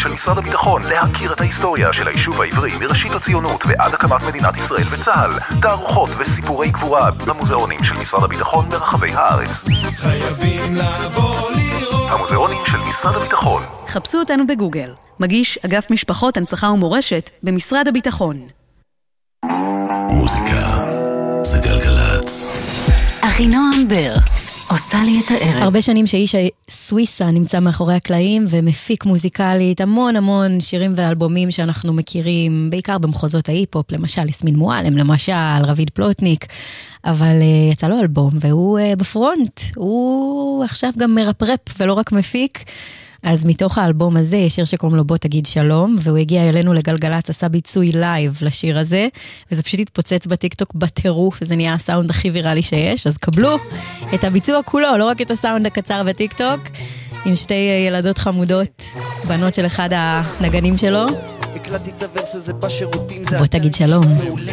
של משרד הביטחון להכיר את ההיסטוריה של היישוב העברי מראשית הציונות ועד הקמת מדינת ישראל וצה"ל. תערוכות וסיפורי גבורה במוזיאונים של משרד הביטחון ברחבי הארץ. חייבים לבוא לראות. המוזיאונים של משרד הביטחון. חפשו אותנו בגוגל. מגיש אגף משפחות, הנצחה ומורשת במשרד הביטחון. מוזיקה זה גלגלצ. אחינועם בר עושה לי את הערב. הרבה שנים שאיש סוויסה נמצא מאחורי הקלעים ומפיק מוזיקלית המון שירים ואלבומים שאנחנו מכירים, בעיקר במחוזות ההיפ-הופ, למשל יסמין מועלם, למשל רביד פלוטניק, אבל יצא לו אלבום והוא בפרונט, הוא עכשיו גם מרפרפ ולא רק מפיק. אז מתוך האלבום הזה יש שיר שקוראים לו בוא תגיד שלום, והוא הגיע אלינו לגלגלצ, עשה ביצועי לייב לשיר הזה, וזה פשוט התפוצץ בטיקטוק בטירוף, וזה נהיה הסאונד הכי ויראלי שיש, אז קבלו את הביצוע כולו, לא רק את הסאונד הקצר בטיקטוק, עם שתי ילדות חמודות, בנות של אחד הנגנים שלו. בוא תגיד שלום.